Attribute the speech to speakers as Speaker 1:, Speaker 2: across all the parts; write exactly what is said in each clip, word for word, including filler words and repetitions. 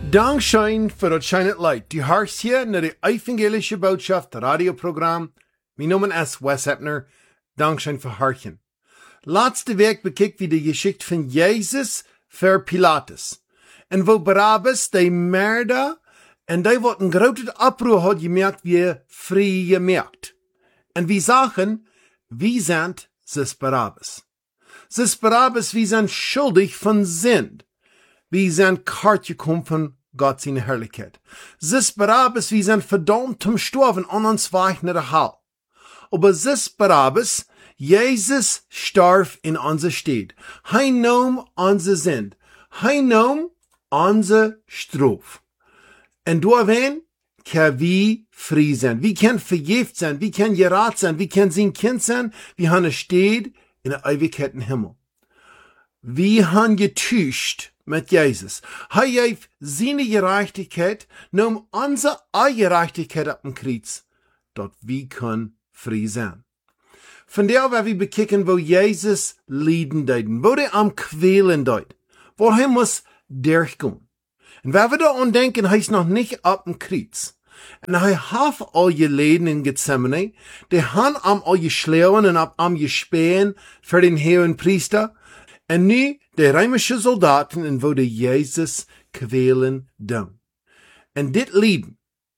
Speaker 1: Dankschein für das schöne Leid. Du hörst hier nach der evangelische Botschaft Radioprogramm. Mein Name ist Wes Heppner. Dankschein für Hörchen. Letzte Week bekijkt wie die Geschichte von Jesus für Pilatus. En wo Barabbas, die Mörder, en die wat een grote Abbruch hat gemerkt, wie frei gemerkt. En wie sagen, wie sind sis Barabbas? Sis Barabbas, wie sind schuldig von Sinn. Wie sind kart gekommen von Gott seine Herrlichkeit. Sis Barabbas, wie sind verdammt zum Sterben an uns weich nach der Hall. Aber sis Barabbas, Jesus starb in unser Stadt. Hij nahm unser Sinn. Hij nahm unser Strof. En doorheen kan wie frei sein. Wie kan vergift sein. Wie kan gerat sein. Wie kan sein Kind sein. Wie han er steht in der Ewigkeit im Himmel. Wie han getuscht mit Jesus. Hij heeft seine Gerechtigkeit, nahm unsere Gerechtigkeit ab dem Kreuz, dort wie kann frei sein. Von der, wo wir bekicken, wo Jesus leiden deuten, wo der am Quälen deut, wo er muss durchgehen. Und wenn wir da an denken, heißt noch nicht ab dem Kreuz. Und er hat all geleden in Gethsemane, der han am all geschlagen und ab am gespähen für den Herrn Priester, und nu de römische Soldaten en wo de Jesus quälen doen. En dit lieden,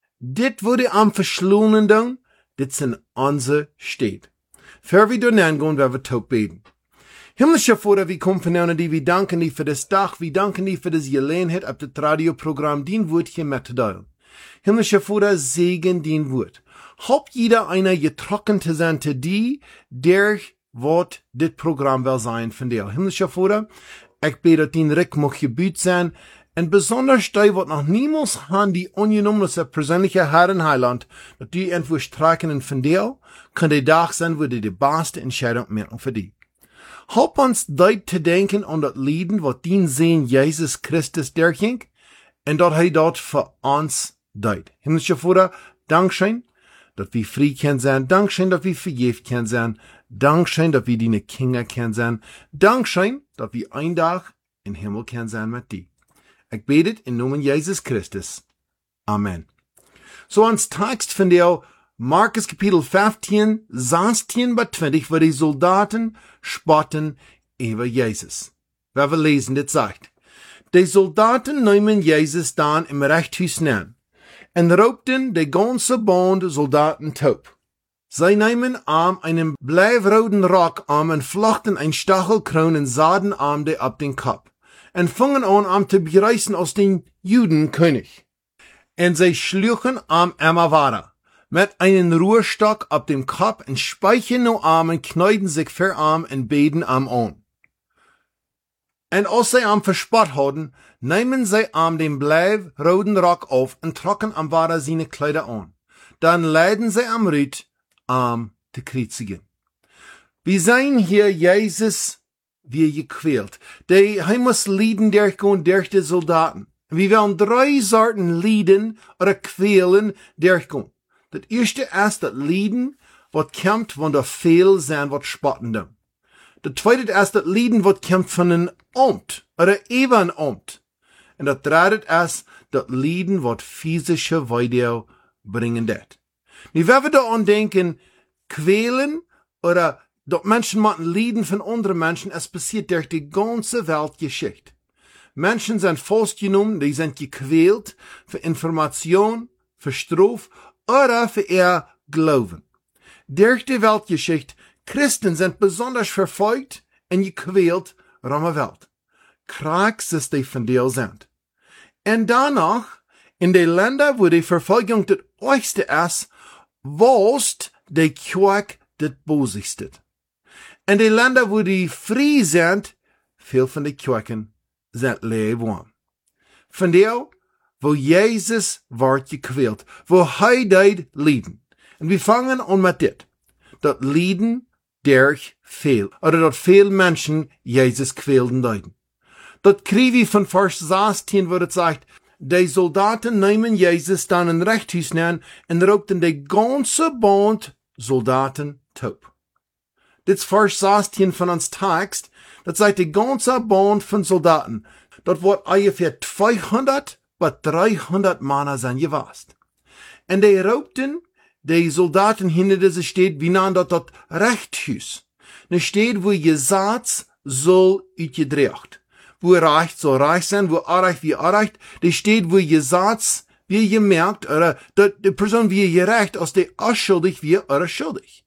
Speaker 1: dit wo de am verschlungen doen, dit sind onze Stadt. Für wir dort angehen, werden wir tot beten. Himmlischer Vater, wir kommen von dir, die wir danken dir für das Tag, wir danken dir für das Gelegenheit, ab das Radioprogramm, den Wort hier mitzuteilen. Himmlischer Vater, segen den Wort. Hab jeder einer getrocken zu sein, zu dir, der wat dit Programm will sein von dir. Himmlischer Vater, ich bete, dass dein Reck mag gebüht sein, und besonders die, wat noch niemals han die ungenommenste persönliche Herren Heiland, dass die irgendwo strecken von dir, kann der Tag sein, wo die die beste Entscheidung merken für die. Help uns dort zu denken an das Lieden, wat dein Sehen Jesus Christus durchging, und dass er dort für uns dort. Himmlischer Vater, Dankeschön, dass wir frei können sein, Dankeschön, dass wir vergeben können sein, Dankeschön, dass wir deine Kinder können sein, Dankeschön, dass wir ein Tag im Himmel können sein mit dir. Ich bete in Namen Jesus Christus. Amen. So ans Text von der Markus Kapitel fünfzehn, sechzehn bis zwanzig, wo die Soldaten spotten über Jesus. Wer wir lesen, das sagt. Die Soldaten nehmen Jesus dann im Rechthaus nehmen und raubten die ganze Band Soldaten taub. Sie nehmen arm einen bleivroten Rock arm und flochten ein Stachelkron und saden arm de ab den Kopf und fingen an am zu bereisen aus den Judenkönig. Und sie schluchen am Amavara mit einem Ruhrstock ab dem Kopf und speichen no arm und kneiden sich für arm und beten am an. Und als sie am verspott hatten, nehmen sie am den bleivroten Rock auf und trocken am Vara seine Kleider an. Dann leiden sie am Ried am zu kreuzigen. Wir sehen hier Jesus, wie er gequält. Die, er muss Lieden durchgehen durch die Soldaten. Wir werden drei Sorten Lieden oder Quälen durchgehen. Das erste ist das Lieden, was kommt von der Fehl sein, was spotten dem. Das zweite ist das Lieden, was kommt von einem Amt oder eben ein Amt. Und das dritte ist das Lieden, was physische Weide bringen det. Nu, wenn wir da an denken, quälen oder dass Menschen machen Lieden von anderen Menschen, es passiert durch die ganze Weltgeschichte. Menschen sind festgenommen, die sind gequält für Information, für Straf oder für ihr Glauben. Durch die Weltgeschichte, Christen sind besonders verfolgt und gequält um die Welt. Kriegs ist die von dir sind. Und danach, in den Ländern, wo die Verfolgung das äußerste ist, wost de Kirche das Bosigste. In den Ländern, wo die frei sind, viel von den Kirchen sind leerwarm. Von der, wo Jesus wird gequält, wo er deid lieden. Und wir fangen an mit dit. Das Lieden durch viel, oder dat viel Menschen Jesus quälten deiden. Dat krieg wir von Vers sechzehn, wo das sagt, die Soldaten nehmen Jesus dann in Rechthaus nehmen und raubten die ganze Band Soldaten taub. Dit Vers sechzehn von uns Text, das sagt die ganze Band von Soldaten. Dort wird ungefähr zweihundert bei dreihundert Manner sein gewast. En die raubten die Soldaten hinter diese steht, wie nahen dort dort Rechthus. Ne steht, wo je Saats soll uitgedrecht. Wo reicht soll reich sein, wo arrecht wie arrecht. Die steht, wo je Saats wie je merkt, oder die Person wie je recht, als die unschuldig wie oder schuldig.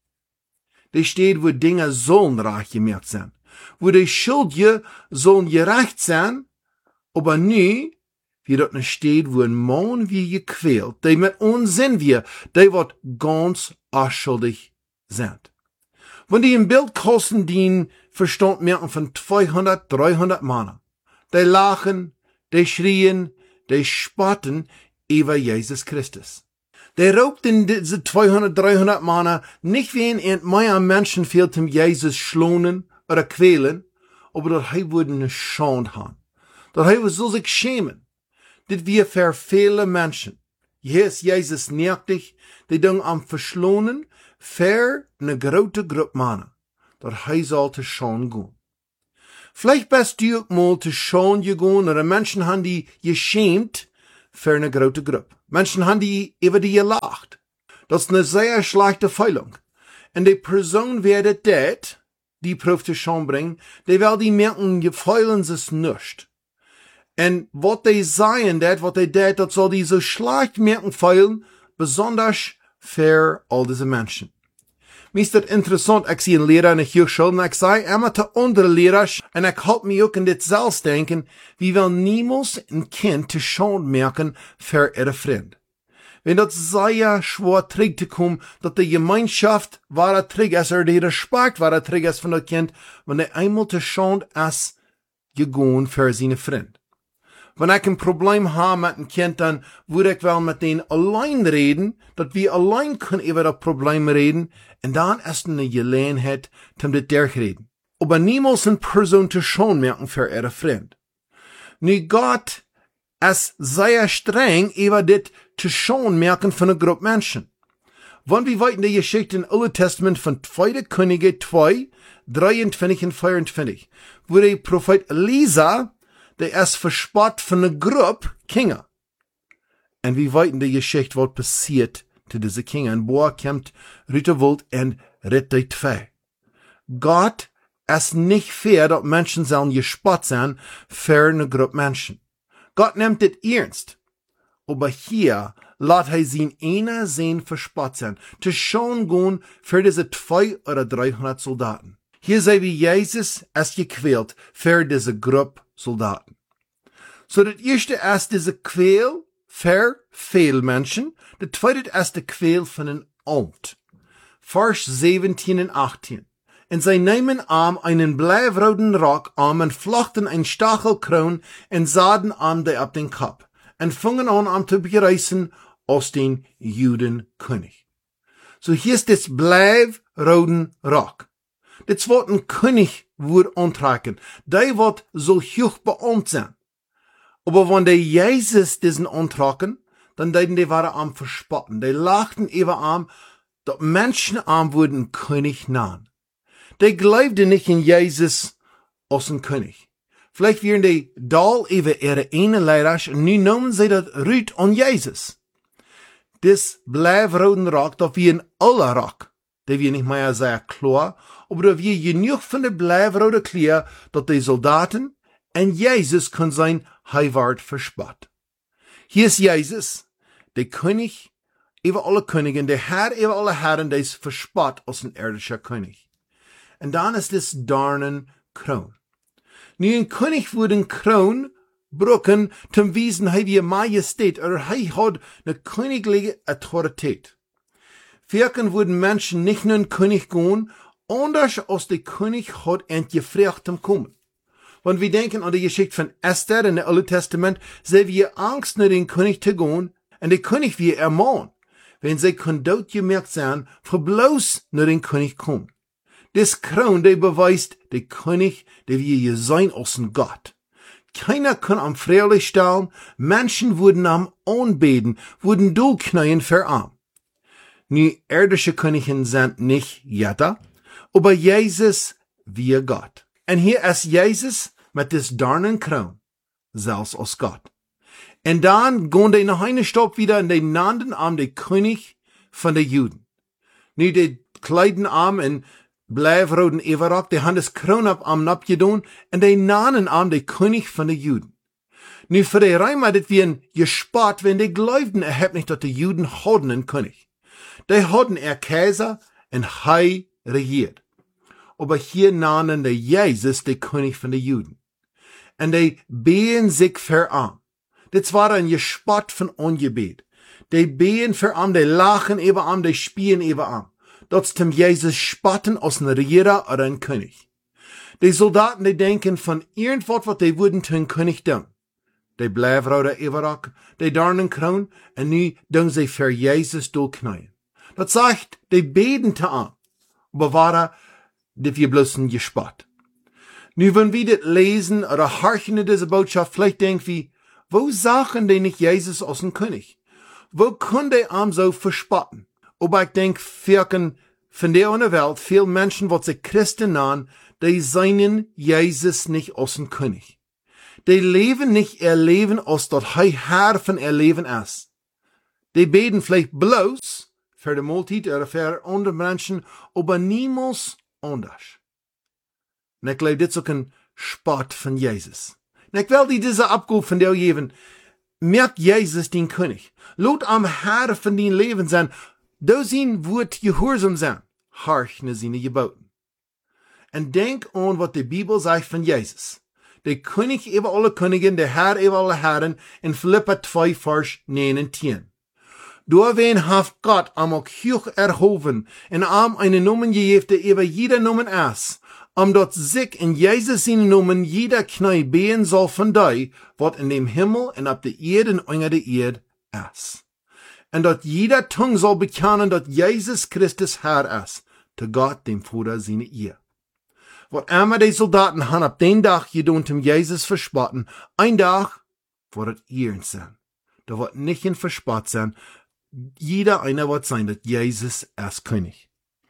Speaker 1: Die steht, wo Dinge sollen reich gemerkt sein. Wo die Schuldige sollen gerecht sein, aber nie, wie dort nicht steht, wo ein Mann wie gequält, die mit Unsinn wie, die wird ganz unschuldig sind. Wenn die im Bild kosten, die Verstand merken von zweihundert, dreihundert Mann, die lachen, die schrien, die spotten über Jesus Christus. Die raubten diese zweihundert, dreihundert Mann nicht wie ein mehr Menschen fehlt, um Jesus schlonen oder quälen, aber dass er würde eine Schande haben. Dass er soll sich schämen. Das wir für viele Menschen. Hier ist Jesus nervig, die dann am verschlonen, für eine große Gruppe Männer. Dass er sollte schon gehen. Vielleicht bist du auch mal zu schon gegangen, oder Menschen haben die geschämt für eine große Gruppe. Menschen haben die über die gelacht. Das ist eine sehr schlechte Feilung. Und die Person werde das, die Prüf zu schon bringen, die will die merken, die feilen sich nicht. Und was die sagen, das, was die das, das soll die so schlecht merken feilen, besonders für all diese Menschen. Mir ist das interessant, ich sehe einen Lehrer in der Hochschule, und ich sage immer zu anderen Lehrern, und ich halte mich auch in das selbst denken, wie will niemals ein Kind zu schon merken für ihre Freund. Wenn das sehr schwer trägt zu kommen, dass die Gemeinschaft wahre trägt ist, oder der Respekt wahre trägt ist von dem Kind, wenn er einmal zu schon ist, gegangen für seine Freund. Wenn ich ein Problem habe mit einem Kind, dann würde ich wel mit denen allein reden, dass wir allein können über das Problem reden, und dann ist eine Gelegenheit, um das durchreden. Aber niemals eine Person zu schon merken für ihre Freund. Nu Gott ist sehr streng über das zu schon merken von einer Gruppe Menschen. Wenn wir weiter in die Geschichte im Alten Testament von zweiter Könige zwei, dreiundzwanzig und vierundzwanzig, wo der Prophet Elisa, der ist verspott von einer Gruppe Kinder. Und wie weit in der Geschichte was passiert zu diese Kinder. Und boah kommt Rüterwold und rettet zwei. Gott ist nicht fair, dass Menschen sollen gespott sein für eine Gruppe Menschen. Gott nimmt das ernst. Aber hier lässt er sie einer sehen verspott sein, zu schon gehen für diese zwei oder dreihundert Soldaten. Hier sehen wir Jesus ist gequält für diese Gruppe Soldaten. So das erste ist diese Quäl für viele Menschen, das zweite ist die Quäl von einem Amt. Vers siebzehn und achtzehn. Und sie nehmen am einen bleiroten Rock am und flochten ein Stachelkron und sahen am der ab den Kopf und fingen an am zu bereißen aus den Judenkönig. So hier ist das bleiroten Rock. Das wird ein König wird antragen. Der wird so hoch beammt sein. Aber wenn der Jesus diesen antragen, dann deuten die waren am verspotten. Die lachten über am, dass Menschen am wurden König nahen. Die glaubten nicht in Jesus als ein König. Vielleicht wären die doll über ihre eine Leiders und nun nehmen sie das Rüt an Jesus. Das bleiroten Rock, das wie ein aller Rock, der wir nicht mehr sehr klar, aber da wir genug von der bleiroten Kleider, dass die Soldaten und Jesus können sein Heiwart verspott. Hier ist Jesus, der König über alle Königen, der Herr über alle Herren, der ist verspott als ein irdischer König. Und dann ist das Dornenkron. Nu ein König würde ein Kron brücken, zum wiesen, er wie Majestät, oder er hat eine königliche Autorität. Wirken würden Menschen nicht nur ein König gehen, anders als der König hat entgefragt zum kommen. Wenn wir denken an die Geschichte von Esther in dem Alten Testament, sehen wir Angst, nach den König zu gehen, und der König wie ermahnt, wenn sie können dort gemerkt sein, für bloß nach den König kommen. Das Kron, der beweist, der König, der wir sein als ein Gott. Keiner kann am Freilich stellen, Menschen wurden am anbeten, wurden durchknien für arm. Nu, irdische Königin sind nicht Götter, aber Jesus wie Gott. Und hier ist Jesus mit des Dornenkron, selbst als Gott. En dan gaan die nog een stap wieder en die nannten am de König van de Juden. Nu die kleiden am en blijfroden everak, die han das kroon op am napgedaan en die nannen am de König van de Juden. Nu voor de Römer dit wie een gespart, wenn die geloofden er hebt niet dat de Juden hadden een König. Die hadden er Kaiser en hij regiert. Aber hier nannen de Jezus de König van de Juden. En die been zich verarm. Dit war een gespart van ongebed. Die been verarm, die lachen even am, die spielen even am. Dat stem Jezus spatten als een Regierer oder een König. Die Soldaten, die denken van irgendwas, wat die würden tun König doen. Die blijven roden everak, die darnen kroon, en nu doen sie für Jezus doorknien. Dat sagt, die beten te an. Aber war dat wir bloß ein gespart. Nu, wenn wir das lesen oder horchen in diese Botschaft, vielleicht denken wir, wo sagen die nicht Jesus als ein König? Wo können die am so verspotten? Aber ich denke, wirken von der anderen Welt, viele Menschen, die sich Christen nahen, die seien Jesus nicht als ein König. Die leben nicht ihr Leben, als dort hij Herr von ihr Leben ist. Die beten vielleicht bloß für die Mahlzeit oder für andere Menschen, aber niemals anders. En ik glaube, dit is ook een spot van Jezus. En ik wil die deze opgave van jou geven. Merk Jezus den König. Laat am Herr van die leven zijn. Do zijn woord gehoorzaam zijn. Harch naar zijn geboten. En denk aan wat de Bibel zegt van Jezus. De König over alle Königen, de Herr over alle Herren, in Philippa twee vers negen en tien. Door wen heeft God am ook hoog erhoven en am eine Nomen gegeven die über jeder Nomen is, omdat zich in Jezus zijn Nomen jeder knie been zal van die, wat in dem Himmel en op de Erde en onder de Erde is. En dat jeder Tung zal bekennen dat Jezus Christus Herr is, te God dem Vader zijn eer. Wat immer die Soldaten han op den dag gedaan om Jezus verspotten, ein dag wordt het eerend zijn. Da wordt nicht in verspot zijn. Jeder einer wird sein, dat Jezus is König.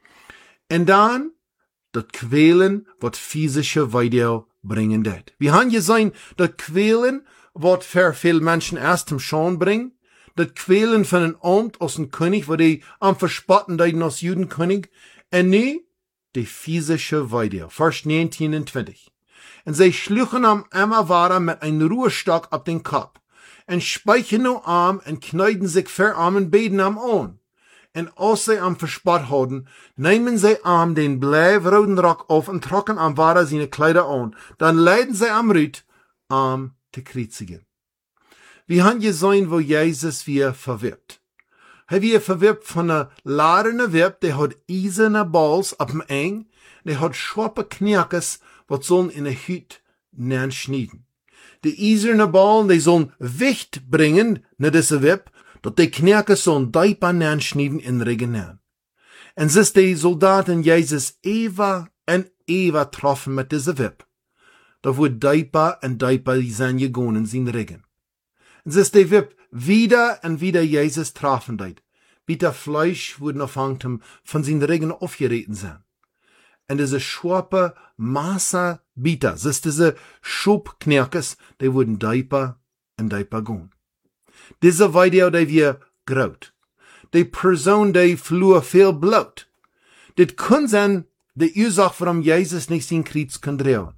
Speaker 1: En dan, dat kwelen wat physische Weidel bringen det. Wir haben gesehen, dat kwelen wat für viel Menschen erst zum Schauen bringen, dat kwelen von een Amt als een König, wo die am verspotten deiden als Judenkönig, en nu, die physische Weidel, Vers negentien en twintig. En zij schluchen am immer ware mit een Ruhestock op den Kopf. En speichen no arm en kneiden sich verarm en beten am an. En als zij am verspot houden, nemen zij am den blijfroden Rock auf en trocken am ware seine Kleider an. Dan leiden zij am Rüt, am te kreuzigen. Wir haben gesehen, wo Jesus wir verwirbt. Hij wir verwirbt von einer ladene Wirb, der hat eiserne Balls ab dem Eng, der hat scharpe Knackes, wat sollen in der Hüt nern schnieden. Die eiserne Ballen, die sollen Wicht bringen, na diese Wirb, dat die Knackes sollen Deipa nern schnieden in Regen nern. En sis die Soldaten Jesus Eva en Eva troffen mit diese Wirb. Da wurde Deipa en Deipa zijn gegaan in zijn Regen. En sis die Wirb wieder en wieder Jesus trafen deit. Bitter Fleisch wurden afhangt hem von zijn Regen aufgereten sein. En diese schwarpe Massa Bieter, sis diese Schubknerkes, die wurden Deipa en Deipa gaan. Diese Weideu, die wir groot. Die Person, die floer veel bloot. Dit kon zijn de Ursache, waarom Jesus nicht zijn Kreuz kon drehen.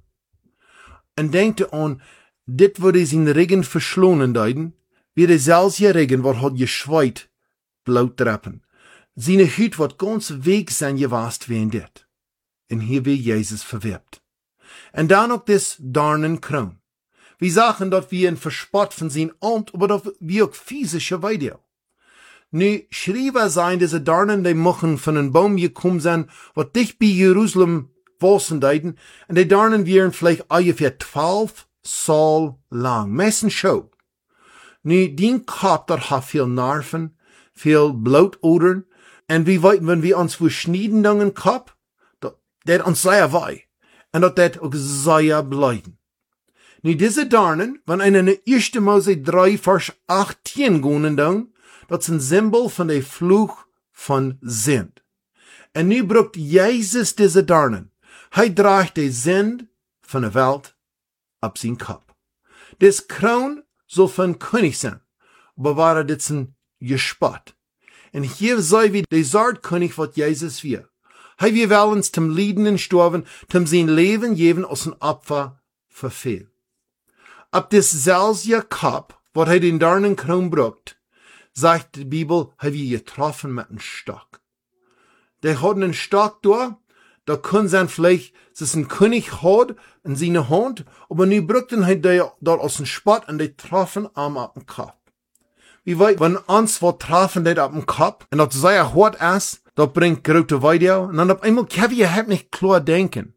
Speaker 1: En denkt aan, dit wurde zijn Regen verschlonen deiden, wie dezelfde Regen, wat had geschweit, bloot drappen. Zijn Hüt wat ganz weg zijn gewaast wie in dit. En hier wird Jesus verwirbt. En dan ook des darnen kroon. Wir sagen, dat wir ein Verspott von sein Amt, aber dat wir auch physische Weideu. Nu, schrijven zijn diese Darnen, die mochen von einem Baum gekommen sein, wat dicht bei Jerusalem wossen deiden, en die Darnen wären vielleicht ungefähr zwölf Saal lang, messen schon. Nu, die Kopf, dat hat viel Narven, viel Blutodern, en wie weten, wenn wir uns verschnieden in den Kopf, dat, dat uns sehr weh, en dat dat auch sehr bleiben. Nu, diese Darnen, wenn einer in erste Mose drei Vers achttien gehen down, dat is een Symbol van de vloeg van Sint. En nu brukt Jezus deze Darnen. Hij draagt de Sint van de Welt op zijn kop. Des kroon soll von König sein, aber war dit sein gespott. En hier sei wie der Saartkönig, wat Jesus wir. Hij wir wollen uns zum Lieden sterben, zum sein Leben geben als ein Opfer für viel. Ab des selsia Kap, wat hij den Dornenkroon brucht, sagt die Bibel, hij wir getroffen mit einem Stock. Der hat einen Stock da, da kann sein vielleicht, dass ein König hat in seine Hand, aber nu brucht hij der dort aus dem Spott und der troffen am ab dem Kopf. Wie weit, wenn uns wat treffen det auf dem Kopf, und das sehr hart ist, das bringt große Video, und dann auf einmal kann ich halt nicht klar denken.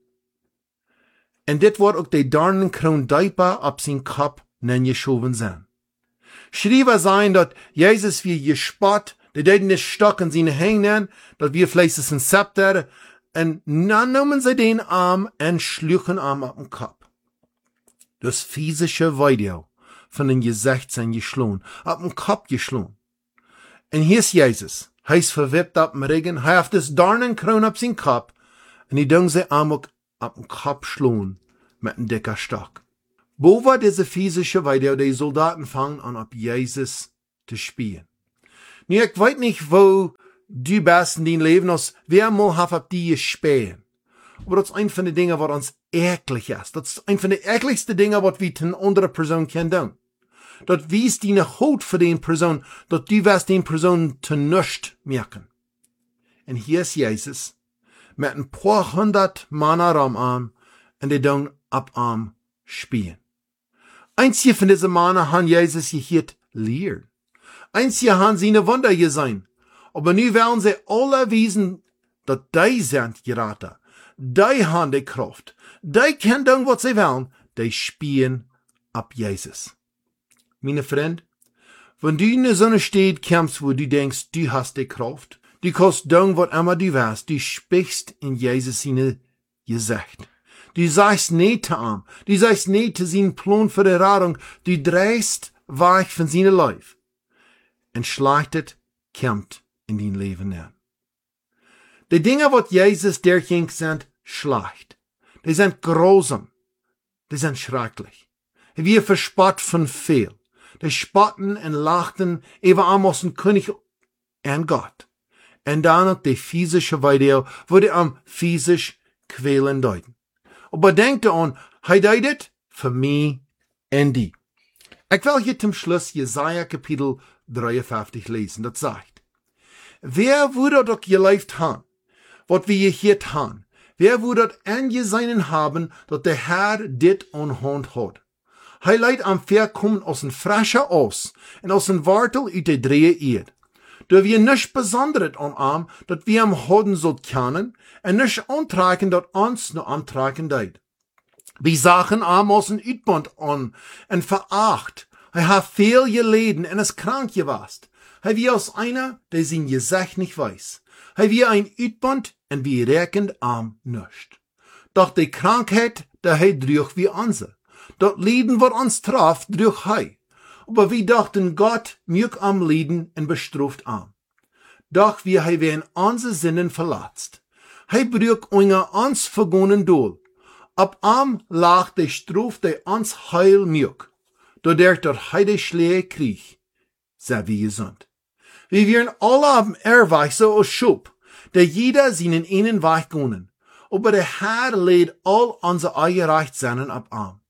Speaker 1: Und dit wird auch der Dornenkroon Diaper auf sein Kopf geschoben sein. Schreiber sein, dass Jesus wie gespott, der dort den Stock in seine Hände, dass wir vielleicht ein Zepter, und dann nehmen sie den Arm und schluchen Arm auf den Kopf. Das physische Video von den Gesicht sein geschlagen, ab dem Kopf geschlagen. Und hier ist Jesus. Er ist verwippt ab dem Regen, er hat das Dornenkroon auf seinen Kopf, und die Dung sie Arm auch ab dem Kopf schlagen, mit einem dicker Stock. Wo war diese physische Video, die Soldaten fangen an, auf Jesus zu spielen? Nu, ich weiß nicht, wo du bist in dein Leben, als wer mal hat auf die gespielt. Aber das ist ein von den Dingen, was uns eklig ist. Das ist ein von den ekligsten Dingen, was wir eine andere Person können tun. Das wies deine Haut für den Person, dass du wirst den Person zu nichts merken. Und hier ist Jesus, mit ein paar hundert Männer am Arm, und die dann ab Arm spielen. Einzige von diesen Männern haben Jesus gehört lehren. Einzige haben seine Wunder gesehen. Aber nu wollen sie alle wiesen, dass die sind geraten. Die haben die Kraft. Die können tun, was sie wollen. Die spielen ab Jesus. Meine Freund, wenn du in so einer Stadt kommst, wo du denkst, du hast die Kraft, du kannst tun, was immer du willst, du sprichst in Jesus seine Gesicht. Du sagst nicht zu ihm, du sagst nicht zu seinem Plan für die Rettung, du drehst weg von seinem Leib. Und Schlechtes kommt in dein Leben hin. Die Dinge, was Jesus derging, sind schlecht. Die sind grausam. Die sind schrecklich. Wir verspott von viel. Die spotten und lachten über Amos und König und Gott. Und dann noch die physische Video, wo die am physisch quälen deuten. Aber denkt an, hij deed het für mich und die. Ich will hier zum Schluss Jesaja Kapitel dreiundfünfzig lesen, das sagt: Wer würde doch gelebt haben, wat wir hier haben? Wer würde dort angesehen haben, dass der Herr dit an Hand hat? Hij leidt am Verkommen aus dem Frische aus und aus dem Wartel uit der Drehe Erd. Da wir nichts Besonderes an ihm, dass wir am Hoden so kennen, und nichts antreiben, dat uns nur antreiben deid. Wir sagen ihm aus dem Uitband an und veracht. Er hat viel geleden und ist krank gewesen. Er wie aus einer, der sein Gesicht nicht weiß. Er wie ein Uitband und wir recken am nicht. Doch die Krankheit, der hei durch wie unsere. Dort Lieden, wat uns traf, durch hei. Aber wir dachten, Gott mög am Lieden und bestruft am. Doch wir hei werden unsere Sinnen verlatzt. Hei brüch unger uns vergonnen Doel. Ab am lag de Struf, de uns heil mög. Dodert dort hei de Schläge krieg. Sei wie gesund. Wir werden alle am Erweich so aus Schub, der jeder seinen einen Weich gonnen. Aber der Herr lädt all unsere eingereicht seinen ab am.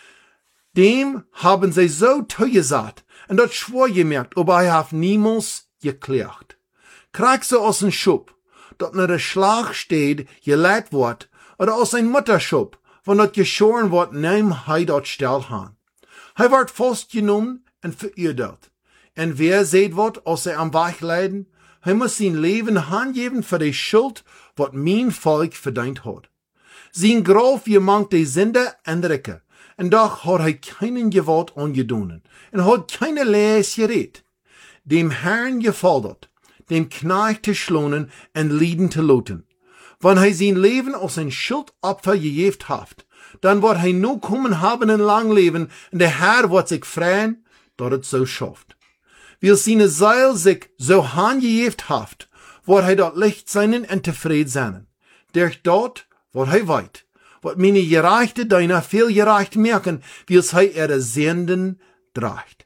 Speaker 1: Dem haben sie so zugesagt und dort schwor gemerkt, aber er hat niemals geklärt. Krieg so aus dem Schub, dort nur der Schlag steht, gelegt wird, oder aus ein Mutterschub, von dort geschoren wird, nehm hei dort still han. Hei wird festgenommen und verirrt. Und wer seht wird, aus er am Weich leiden, hei muss sein Leben hangeben für die Schuld, wat mein Volk verdient hat. Sein Graf gemangt die Sünde und Recke. Und doch hat er keinen Gewalt angedonnen und hat keine Lees geredet. Dem Herrn gefordert, dem Knecht zu schlonen und Lieden zu loten. Wenn er sein Leben als ein Schuldopfer gegeben hat, dann wird er nur kommen haben ein lang Leben und der Herr wird sich freuen, dass es so schafft. Weil seine Seele sich so hingegeben hat, wird er dort Licht seinen und zufrieden sein. Durch dort wird er weit. Wat meine Gerechte deiner viel gerecht merken, wie es hei ihre Senden dreigt.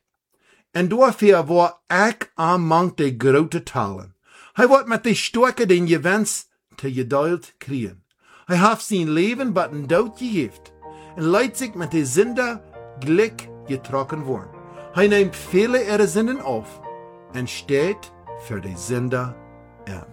Speaker 1: En dafür war ik aan mank de grote talen. Hij wordt met de stoken den je wens te geduld kriegen. Hij heeft zijn leven bij een dood gegeven. En leidt zich met de zinde gelijk getrokken worden. Hij neemt vele ihrer zinden auf en steht für die zinde in.